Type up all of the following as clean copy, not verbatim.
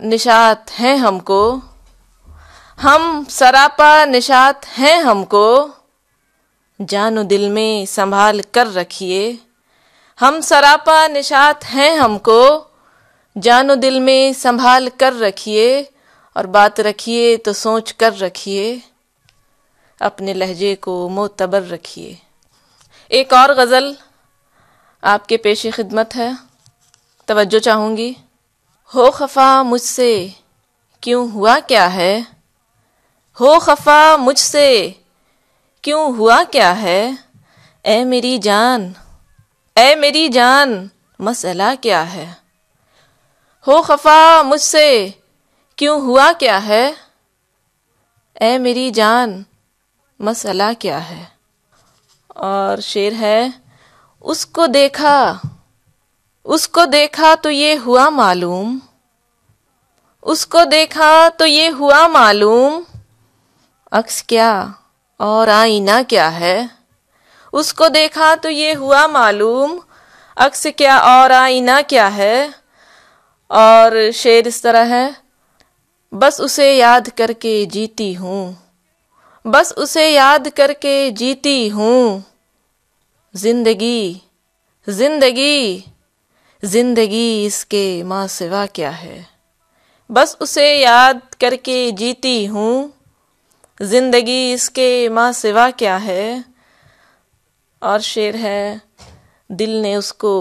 نشاط ہیں ہم کو، ہم سراپا نشاط ہیں ہم کو، جان و دل میں سنبھال کر رکھیے، ہم سراپا نشاط ہیں ہم کو، جان و دل میں سنبھال کر رکھیے، اور بات رکھیے تو سوچ کر رکھیے، اپنے لہجے کو معتبر رکھیے۔ ایک اور غزل آپ کے پیش خدمت ہے، توجہ چاہوں گی۔ ہو خفا مجھ سے کیوں ہوا کیا ہے، ہو خفا مجھ سے کیوں ہوا کیا ہے، اے میری جان، اے میری جان، مسئلہ کیا ہے، ہو خفا مجھ سے کیوں ہوا کیا ہے، اے میری جان، مسئلہ کیا ہے۔ اور شعر ہے، اس کو دیکھا، اس کو دیکھا تو یہ ہوا معلوم، اس کو دیکھا تو یہ ہوا معلوم، عکس کیا اور آئینہ کیا ہے، اس کو دیکھا تو یہ ہوا معلوم، عکس کیا اور آئینہ کیا ہے۔ اور شعر اس طرح ہے، بس اسے یاد کر کے جیتی ہوں، بس اسے یاد کر کے جیتی ہوں، زندگی زندگی زندگی اس کے ماں سوا کیا ہے، بس اسے یاد کر کے جیتی ہوں، زندگی اس کے ماں سوا کیا ہے۔ اور شعر ہے، دل نے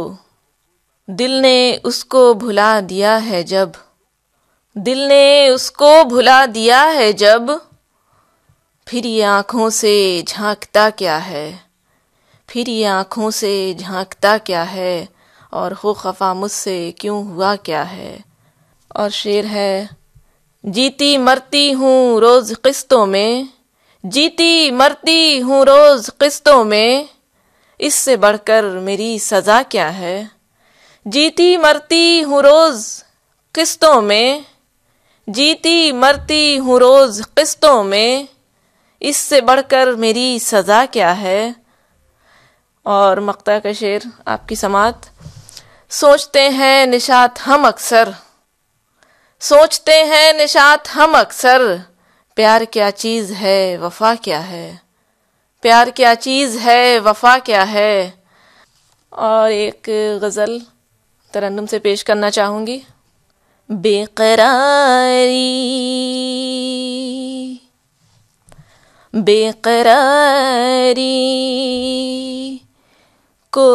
اس کو بھلا دیا ہے جب، دل نے اس کو بھلا دیا ہے جب، پھر یہ آنکھوں سے جھانکتا کیا ہے، پھر یہ آنکھوں سے جھانکتا کیا ہے، اور ہو خفا مجھ سے کیوں ہوا کیا ہے۔ اور شعر ہے، جیتی مرتی ہوں روز قسطوں میں، جیتی مرتی ہوں روز قسطوں میں، اس سے بڑھ کر میری سزا کیا ہے، جیتی مرتی ہوں روز قسطوں میں، جیتی مرتی ہوں روز قسطوں میں، اس سے بڑھ کر میری سزا کیا ہے۔ اور مقطع کا شعر آپ کی سماعت۔ سوچتے ہیں نشاط ہم اکثر، سوچتے ہیں نشاط ہم اکثر، پیار کیا چیز ہے وفا کیا ہے، پیار کیا چیز ہے وفا کیا ہے۔ اور ایک غزل ترنم سے پیش کرنا چاہوں گی۔ بے قراری بے قراری